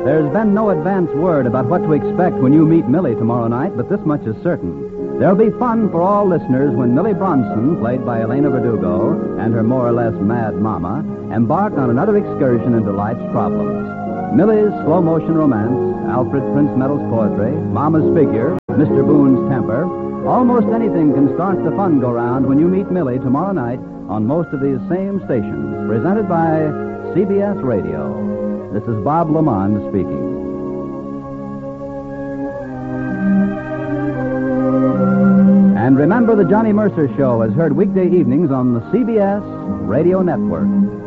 There's been no advance word about what to expect when you meet Millie tomorrow night, but this much is certain. There'll be fun for all listeners when Millie Bronson, played by Elena Verdugo, and her more or less mad mama, embark on another excursion into life's problems. Millie's slow-motion romance, Alfred Prince Meadows' poetry, Mama's figure, Mr. Boone's temper, almost anything can start the fun go-round when you meet Millie tomorrow night on most of these same stations, presented by CBS Radio. This is Bob Lamont speaking. And remember, the Johnny Mercer Show is heard weekday evenings on the CBS Radio Network.